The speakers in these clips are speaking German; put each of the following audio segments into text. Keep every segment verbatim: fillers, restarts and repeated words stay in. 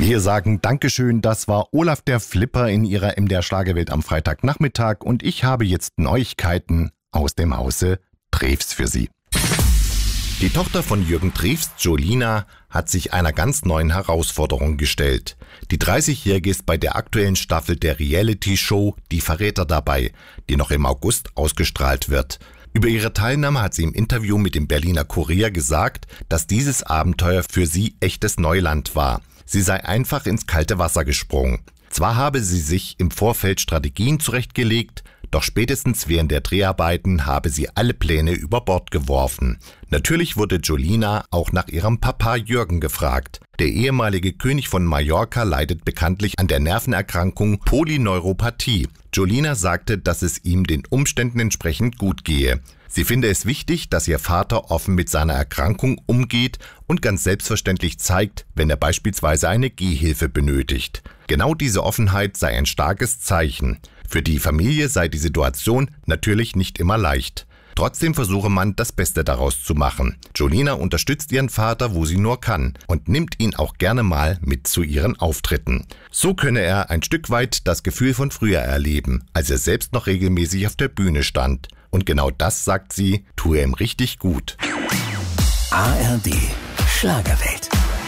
Wir sagen Dankeschön, das war Olaf der Flipper in ihrer M D R Schlagerwelt am Freitagnachmittag und ich habe jetzt Neuigkeiten aus dem Hause Drews für Sie. Die Tochter von Jürgen Drews, Jolina, hat sich einer ganz neuen Herausforderung gestellt. Die dreißigjährige ist bei der aktuellen Staffel der Reality-Show Die Verräter dabei, die noch im August ausgestrahlt wird. Über ihre Teilnahme hat sie im Interview mit dem Berliner Kurier gesagt, dass dieses Abenteuer für sie echtes Neuland war. Sie sei einfach ins kalte Wasser gesprungen. Zwar habe sie sich im Vorfeld Strategien zurechtgelegt, doch spätestens während der Dreharbeiten habe sie alle Pläne über Bord geworfen. Natürlich wurde Jolina auch nach ihrem Papa Jürgen gefragt. Der ehemalige König von Mallorca leidet bekanntlich an der Nervenerkrankung Polyneuropathie. Jolina sagte, dass es ihm den Umständen entsprechend gut gehe. Sie finde es wichtig, dass ihr Vater offen mit seiner Erkrankung umgeht und ganz selbstverständlich zeigt, wenn er beispielsweise eine Gehhilfe benötigt. Genau diese Offenheit sei ein starkes Zeichen. Für die Familie sei die Situation natürlich nicht immer leicht. Trotzdem versuche man, das Beste daraus zu machen. Jolina unterstützt ihren Vater, wo sie nur kann und nimmt ihn auch gerne mal mit zu ihren Auftritten. So könne er ein Stück weit das Gefühl von früher erleben, als er selbst noch regelmäßig auf der Bühne stand. Und genau das, sagt sie, tue ihm richtig gut. A R D Schlagerwelt.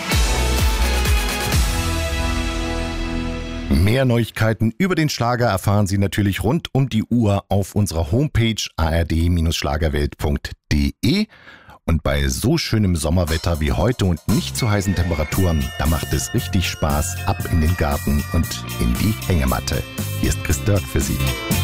Mehr Neuigkeiten über den Schlager erfahren Sie natürlich rund um die Uhr auf unserer Homepage a r d Bindestrich schlagerwelt punkt d e. Und bei so schönem Sommerwetter wie heute und nicht zu heißen Temperaturen, da macht es richtig Spaß, ab in den Garten und in die Hängematte. Hier ist Chris Dörk für Sie.